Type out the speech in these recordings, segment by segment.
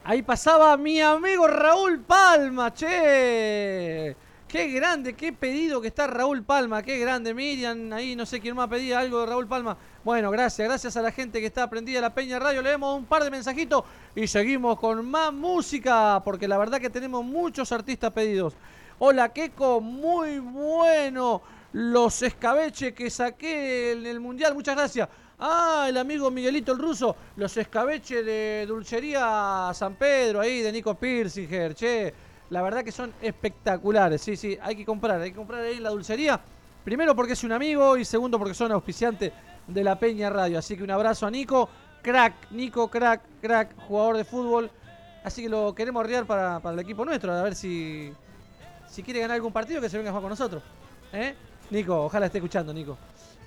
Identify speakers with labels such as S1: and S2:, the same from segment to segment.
S1: Ahí pasaba mi amigo Raúl Palma, che. Qué grande, qué pedido que está Raúl Palma, qué grande. Miriam, ahí no sé quién más pedía algo de Raúl Palma. Bueno, gracias a la gente que está prendida a la Peña Radio. Leemos un par de mensajitos y seguimos con más música, porque la verdad que tenemos muchos artistas pedidos. Hola, Keko, muy bueno. Los escabeches que saqué en el Mundial, muchas gracias. Ah, el amigo Miguelito el Ruso, los escabeches de Dulcería San Pedro, ahí de Nico Pirsinger, che. La verdad que son espectaculares, sí, sí, hay que comprar ahí en la dulcería. Primero porque es un amigo y segundo porque son auspiciantes de la Peña Radio. Así que un abrazo a Nico, crack, Nico, crack, jugador de fútbol. Así que lo queremos arriar para el equipo nuestro, a ver si quiere ganar algún partido que se venga a jugar con nosotros. Nico, ojalá esté escuchando, Nico.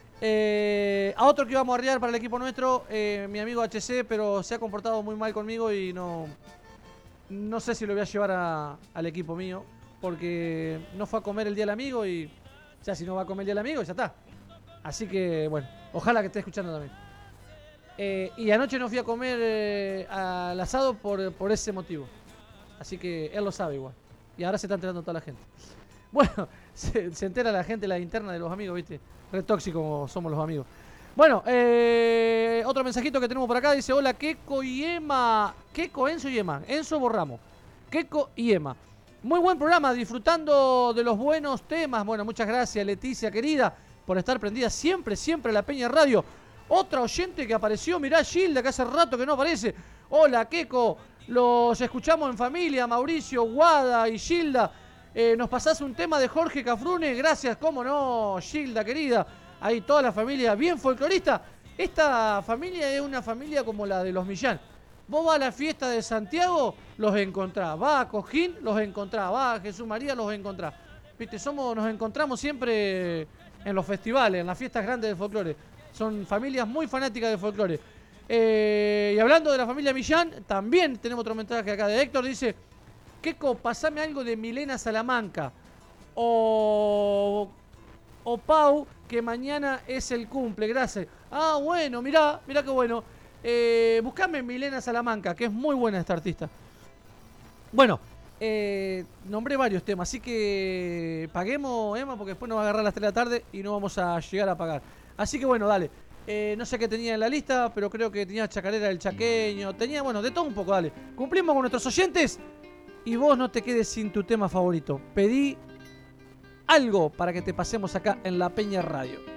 S1: A otro que vamos a arriar para el equipo nuestro, mi amigo HC, pero se ha comportado muy mal conmigo y no sé si lo voy a llevar al equipo mío, porque no fue a comer el día del amigo y ya si no va a comer el día del amigo, ya está. Así que, bueno, ojalá que esté escuchando también. Y anoche no fui a comer al asado por ese motivo. Así que él lo sabe igual. Y ahora se está enterando toda la gente. Bueno, se entera la gente, la interna de los amigos, ¿viste? Re tóxico como somos los amigos. Bueno, otro mensajito que tenemos por acá dice: hola, Keko y Emma. Keko, Enzo y Emma. Enzo Borramos. Keko y Emma. Muy buen programa, disfrutando de los buenos temas. Bueno, muchas gracias, Leticia, querida, por estar prendida siempre a la Peña Radio. Otra oyente que apareció, mirá, Gilda, que hace rato que no aparece. Hola, Keko. Los escuchamos en familia, Mauricio, Guada y Gilda. Nos pasás un tema de Jorge Cafrune. Gracias, cómo no, Gilda, querida. Ahí toda la familia bien folclorista. Esta familia es una familia como la de los Millán. Vos vas a la fiesta de Santiago, los encontrás. Vas a Cojín, los encontrás. Vas a Jesús María, los encontrás. Viste, nos encontramos siempre en los festivales, en las fiestas grandes del folclore. Son familias muy fanáticas del folclore. Y hablando de la familia Millán, también tenemos otro mensaje acá de Héctor. Dice: Keko, pasame algo de Milena Salamanca. O Pau, que mañana es el cumple, gracias. Ah, bueno, mirá qué bueno. Buscame Milena Salamanca, que es muy buena esta artista. Bueno, nombré varios temas, así que paguemos, Emma, porque después nos va a agarrar a las 3 de la tarde y no vamos a llegar a pagar. Así que bueno, dale. No sé qué tenía en la lista, pero creo que tenía Chacarera del Chaqueño. Tenía, bueno, de todo un poco, dale. Cumplimos con nuestros oyentes y vos no te quedes sin tu tema favorito. Pedí algo para que te pasemos acá en la Peña Radio.